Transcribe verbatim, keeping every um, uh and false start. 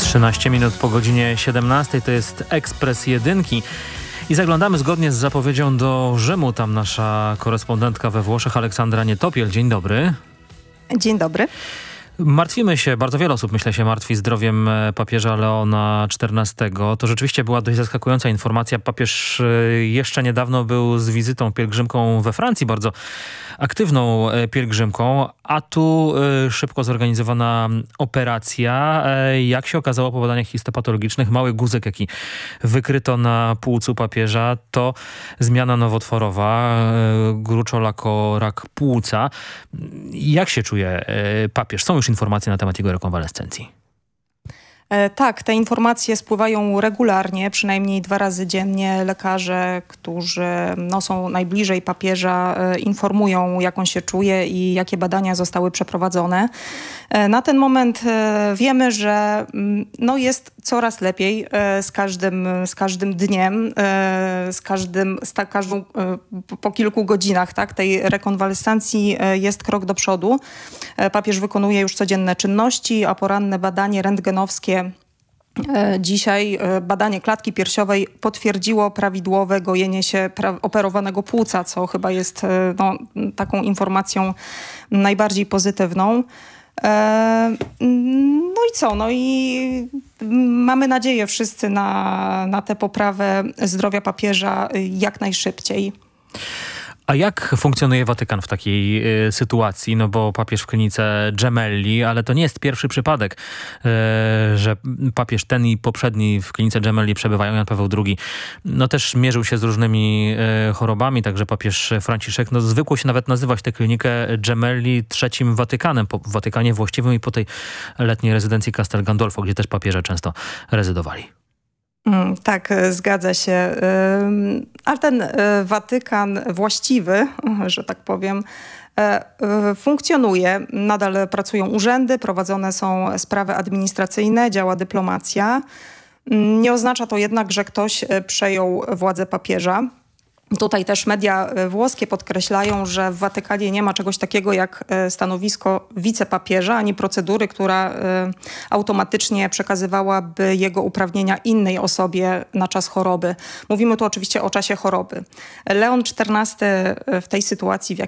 trzynaście minut po godzinie siedemnastej, to jest Ekspres Jedynki. I zaglądamy zgodnie z zapowiedzią do Rzymu. Tam nasza korespondentka we Włoszech Aleksandra Nietopiel. Dzień dobry. Dzień dobry. Martwimy się, bardzo wiele osób myślę się martwi zdrowiem papieża Leona czternastego. To rzeczywiście była dość zaskakująca informacja. Papież jeszcze niedawno był z wizytą pielgrzymką we Francji, bardzo aktywną pielgrzymką, a tu szybko zorganizowana operacja. Jak się okazało po badaniach histopatologicznych, mały guzek, jaki wykryto na płucu papieża, to zmiana nowotworowa, gruczołako rak płuca. Jak się czuje papież? Są już informacje na temat jego rekonwalescencji. E, tak, te informacje spływają regularnie, przynajmniej dwa razy dziennie. Lekarze, którzy no, są najbliżej papieża, e, informują, jak on się czuje i jakie badania zostały przeprowadzone. E, na ten moment e, wiemy, że m, no, jest coraz lepiej e, z, każdym, z każdym dniem, e, z, każdym, z ta, każdą, e, po kilku godzinach tak, tej rekonwalescencji e, jest krok do przodu. E, papież wykonuje już codzienne czynności, a poranne badanie rentgenowskie dzisiaj, badanie klatki piersiowej potwierdziło prawidłowe gojenie się pra- operowanego płuca, co chyba jest no, taką informacją najbardziej pozytywną. E, no i co? No i mamy nadzieję wszyscy na, na tę poprawę zdrowia papieża jak najszybciej. A jak funkcjonuje Watykan w takiej y, sytuacji? No bo papież w klinice Gemelli, ale to nie jest pierwszy przypadek, y, że papież ten i poprzedni w klinice Gemelli przebywają. Jan Paweł drugi no też mierzył się z różnymi y, chorobami, także papież Franciszek no zwykło się nawet nazywać tę klinikę Gemelli trzecim Watykanem, po Watykanie właściwym i po tej letniej rezydencji Castel Gandolfo, gdzie też papieże często rezydowali. Mm, tak, zgadza się. Ale ten Watykan właściwy, że tak powiem, funkcjonuje. Nadal pracują urzędy, prowadzone są sprawy administracyjne, działa dyplomacja. Nie oznacza to jednak, że ktoś przejął władzę papieża. Tutaj też media włoskie podkreślają, że w Watykanie nie ma czegoś takiego jak stanowisko wicepapieża, ani procedury, która automatycznie przekazywałaby jego uprawnienia innej osobie na czas choroby. Mówimy tu oczywiście o czasie choroby. Leon czternasty w tej sytuacji, w